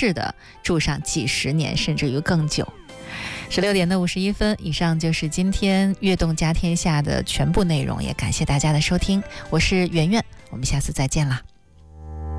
适的住上几十年，甚至于更久。16:51，以上就是今天悦动家天下的全部内容，也感谢大家的收听，我是圆圆，我们下次再见啦。